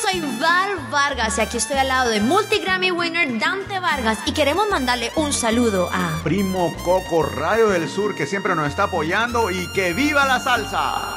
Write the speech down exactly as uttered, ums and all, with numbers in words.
soy Val Vargas y aquí estoy al lado de multi-Grammy winner Dante Vargas y queremos mandarle un saludo a Primo Coco Radio del Sur, que siempre nos está apoyando, y que viva la salsa.